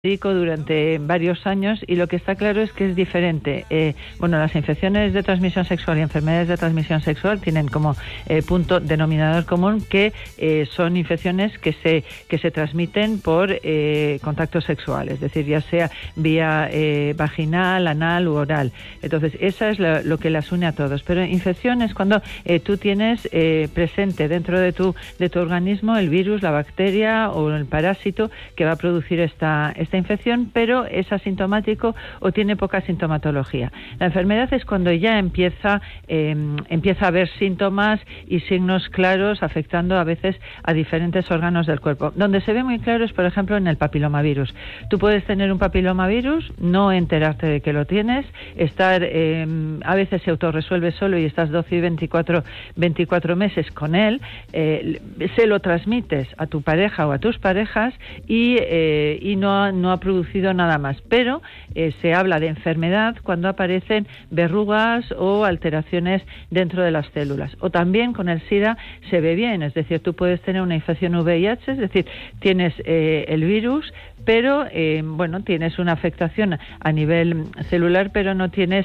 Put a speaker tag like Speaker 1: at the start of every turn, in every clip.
Speaker 1: dedico durante varios años y lo que está claro es que es diferente. Las infecciones de transmisión sexual y enfermedades de transmisión sexual tienen como punto denominador común que son infecciones que se transmiten por contacto sexual, es decir, ya sea vía vaginal, anal u oral. Entonces, esa es lo que las une a todos. Pero infección es cuando tú tienes presente dentro de tu organismo el virus, la bacteria o el parásito que va a producir esta infección, pero es asintomático o tiene poca sintomatología. La enfermedad es cuando ya empieza a haber síntomas y signos claros afectando a veces a diferentes órganos del cuerpo. Donde se ve muy claro es, por ejemplo, en el papilomavirus. Tú puedes tener un papilomavirus, no enterarte de que lo tienes, a veces se autorresuelve solo y estás 12 y 24 meses con él, se lo transmites a tu pareja o a tus parejas y no ha producido nada más, pero se habla de enfermedad cuando aparecen verrugas o alteraciones dentro de las células. O también con el SIDA se ve bien, es decir, tú puedes tener una infección VIH, es decir, tienes el virus, pero tienes una afectación a nivel celular, pero no tienes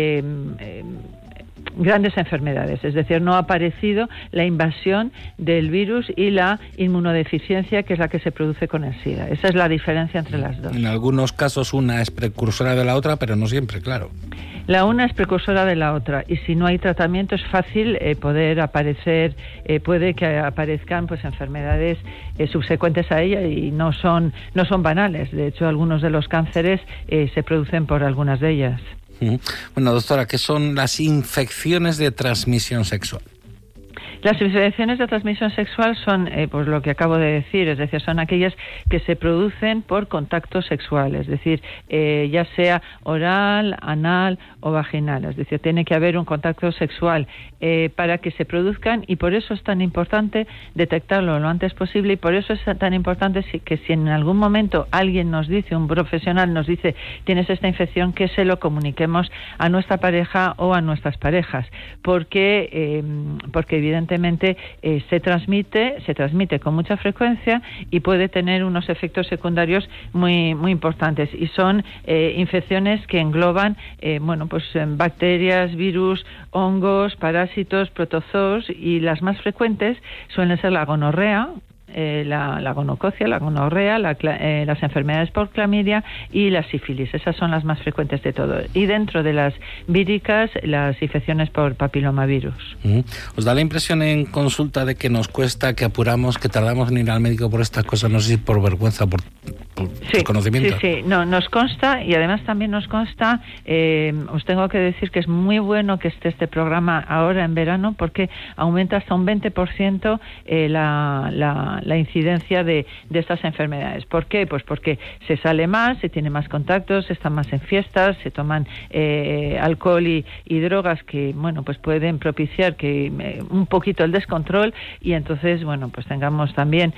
Speaker 1: grandes enfermedades, es decir, no ha aparecido la invasión del virus y la inmunodeficiencia que es la que se produce con el SIDA. Esa es la diferencia entre las dos.
Speaker 2: En algunos casos una es precursora de la otra, pero no siempre, claro.
Speaker 1: La una es precursora de la otra y si no hay tratamiento es fácil poder aparecer, puede que aparezcan pues enfermedades subsecuentes a ella y no son banales. De hecho, algunos de los cánceres se producen por algunas de ellas.
Speaker 2: Bueno, doctora, ¿qué son las infecciones de transmisión sexual?
Speaker 1: Las infecciones de transmisión sexual son, pues lo que acabo de decir, es decir, son aquellas que se producen por contacto sexual, es decir, ya sea oral, anal o vaginal, es decir, tiene que haber un contacto sexual para que se produzcan y por eso es tan importante detectarlo lo antes posible y por eso es tan importante que si en algún momento alguien nos dice, un profesional nos dice, tienes esta infección, que se lo comuniquemos a nuestra pareja o a nuestras parejas, porque evidentemente se transmite con mucha frecuencia y puede tener unos efectos secundarios muy muy importantes y son infecciones que engloban bacterias, virus, hongos, parásitos, protozoos y las más frecuentes suelen ser la gonorrea, la gonococia, la gonorrea, las enfermedades por clamidia y la sífilis. Esas son las más frecuentes de todo. Y dentro de las víricas, las infecciones por papilomavirus.
Speaker 2: ¿Os da la impresión en consulta de que nos cuesta, que apuramos, que tardamos en ir al médico por estas cosas? No sé si por vergüenza, por desconocimiento.
Speaker 1: Sí. No, nos consta y además también nos consta, os tengo que decir que es muy bueno que esté este programa ahora en verano porque aumenta hasta un 20% la incidencia de estas enfermedades. ¿Por qué? Pues porque se sale más, se tiene más contactos, se están más en fiestas, se toman alcohol y drogas que, pues pueden propiciar que un poquito el descontrol y entonces, pues tengamos también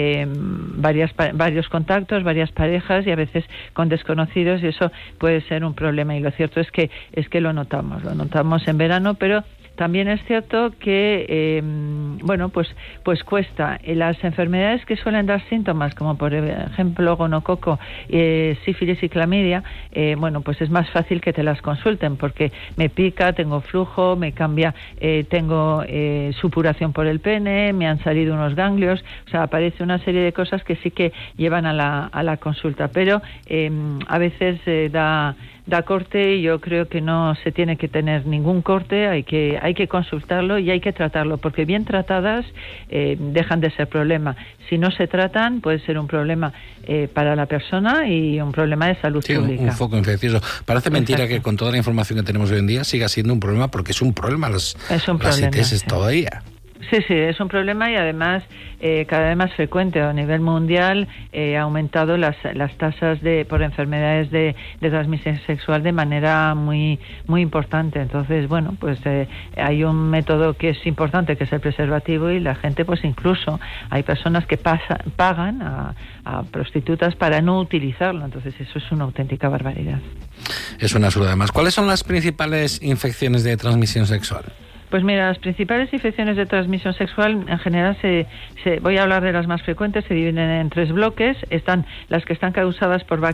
Speaker 1: varios contactos, varias parejas y a veces con desconocidos y eso puede ser un problema y lo cierto es que lo notamos en verano, pero también es cierto que, pues cuesta. Las enfermedades que suelen dar síntomas, como por ejemplo gonococo, sífilis y clamidia, pues es más fácil que te las consulten porque me pica, tengo flujo, me cambia, tengo supuración por el pene, me han salido unos ganglios, o sea, aparece una serie de cosas que sí que llevan a la consulta, pero a veces da corte y yo creo que no se tiene que tener ningún corte, hay que consultarlo y hay que tratarlo, porque bien tratadas dejan de ser problema. Si no se tratan, puede ser un problema para la persona y un problema de salud pública.
Speaker 2: Un foco infeccioso. Parece mentira que con toda la información que tenemos hoy en día siga siendo un problema, porque es un problema las ITS todavía.
Speaker 1: Sí, es un problema y además cada vez más frecuente a nivel mundial. Ha aumentado las tasas por enfermedades de transmisión sexual de manera muy muy importante. Entonces, pues hay un método que es importante, que es el preservativo y la gente, pues incluso hay personas que pagan a prostitutas para no utilizarlo. Entonces, eso es una auténtica barbaridad.
Speaker 2: Es un absurdo además. ¿Cuáles son las principales infecciones de transmisión sexual?
Speaker 1: Pues mira, las principales infecciones de transmisión sexual en general voy a hablar de las más frecuentes, se dividen en 3 bloques. Están las que están causadas por bacterias